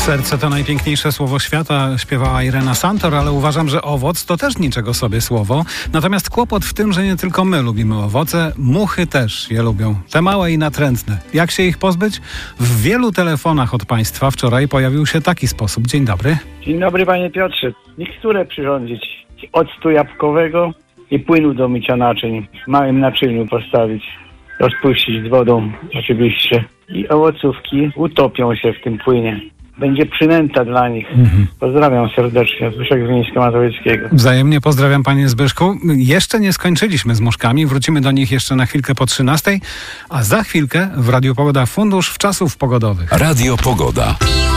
Serce to najpiękniejsze słowo świata, śpiewała Irena Santor, ale uważam, że owoc to też niczego sobie słowo. Natomiast kłopot w tym, że nie tylko my lubimy owoce, muchy też je lubią. Te małe i natrętne. Jak się ich pozbyć? W wielu telefonach od Państwa wczoraj pojawił się taki sposób. Dzień dobry. Dzień dobry, panie Piotrze. Miksturę przyrządzić octu jabłkowego i płynu do mycia naczyń. W małym naczyniu postawić. Rozpuścić z wodą oczywiście. I owocówki utopią się w tym płynie. Będzie przynęta dla nich. Pozdrawiam serdecznie. Zbyszek z Mińska Mazowieckiego. Wzajemnie pozdrawiam, panie Zbyszku. Jeszcze nie skończyliśmy z muszkami. Wrócimy do nich jeszcze na chwilkę po 13:00, a za chwilkę w Radiu Pogoda Fundusz Wczasów Pogodowych. Radio Pogoda.